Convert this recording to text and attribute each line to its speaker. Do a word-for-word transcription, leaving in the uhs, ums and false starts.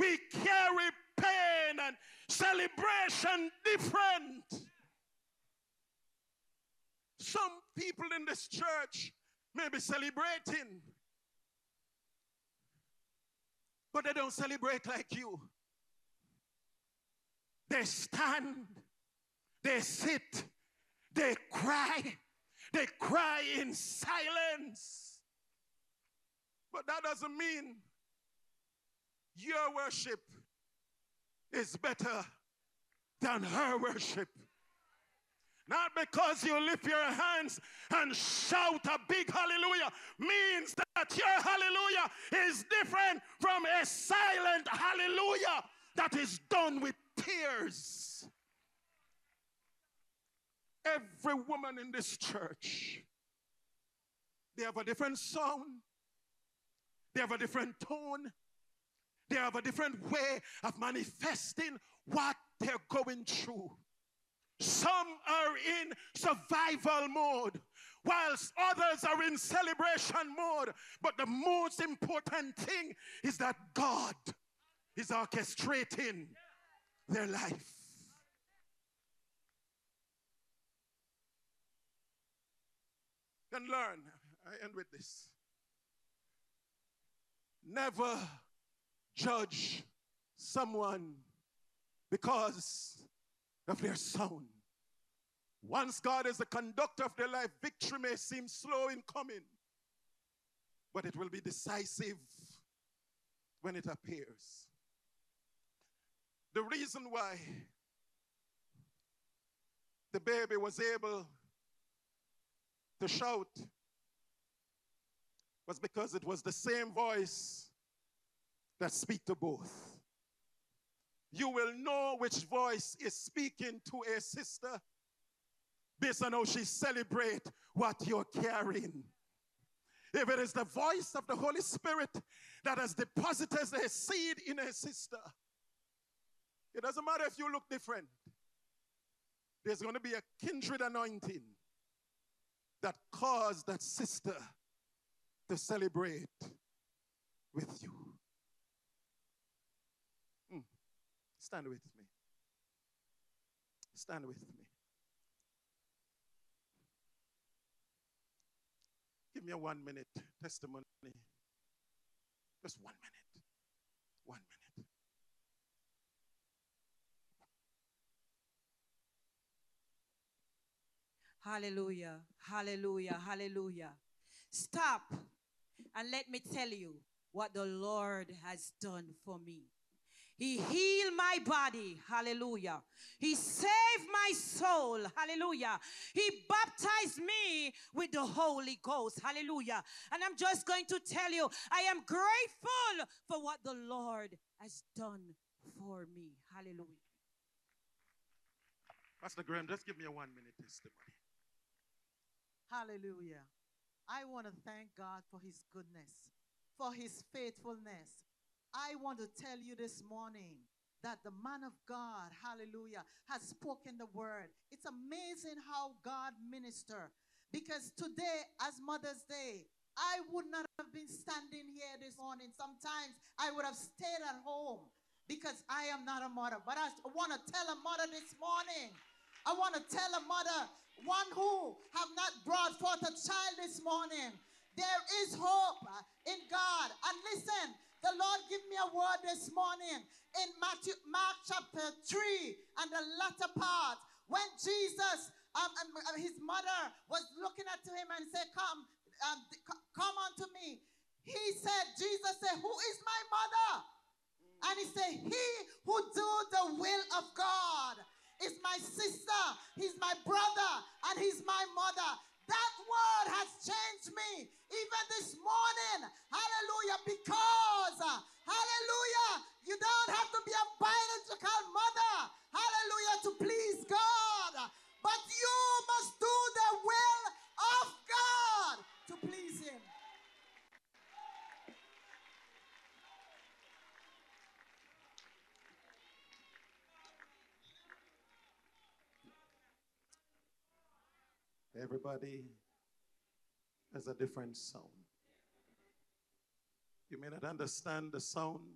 Speaker 1: We carry pain and celebration different. Some people in this church may be celebrating, but they don't celebrate like you. They stand, they sit, they cry, they cry in silence. But that doesn't mean your worship is better than her worship. Not because you lift your hands and shout a big hallelujah means that your hallelujah is different from a silent hallelujah that is done with tears. Every woman in this church, they have a different sound, they have a different tone, they have a different way of manifesting what they're going through. Some are in survival mode, whilst others are in celebration mode. But the most important thing is that God is orchestrating their life. Then learn, I end with this. Never judge someone because of their sound. Once God is the conductor of their life, victory may seem slow in coming, but it will be decisive when it appears. The reason why the baby was able to shout was because it was the same voice that speaks to both. You will know which voice is speaking to a sister based on how she celebrates what you're carrying. If it is the voice of the Holy Spirit that has deposited a seed in a sister, it doesn't matter if you look different. There's going to be a kindred anointing that caused that sister to celebrate with you. Mm. Stand with me. Stand with me. Give me a one minute testimony. Just one minute. One minute.
Speaker 2: Hallelujah, hallelujah, hallelujah. Stop and let me tell you what the Lord has done for me. He healed my body, hallelujah. He saved my soul, hallelujah. He baptized me with the Holy Ghost, hallelujah. And I'm just going to tell you, I am grateful for what the Lord has done for me, hallelujah.
Speaker 1: Pastor Graham, just give me a one minute testimony.
Speaker 3: Hallelujah. I want to thank God for his goodness, for his faithfulness. I want to tell you this morning that the man of God, hallelujah, has spoken the word. It's amazing how God minister. Because today, as Mother's Day, I would not have been standing here this morning. Sometimes I would have stayed at home because I am not a mother. But I want to tell a mother this morning, I want to tell a mother, one who have not brought forth a child this morning, there is hope in God. And listen, the Lord give me a word this morning in Matthew, Mark chapter three and the latter part, when Jesus, um, um, his mother was looking at him and said, come, um, come unto me. He said, Jesus said, who is my mother? And he said, he who do the will of God is my sister, he's my brother, and he's my mother. That word has changed me even this morning. Hallelujah. Because, uh, hallelujah, you don't have to be a biological mother, hallelujah, to please God. But you must do the will of God to please him.
Speaker 1: Everybody has a different sound. You may not understand the sound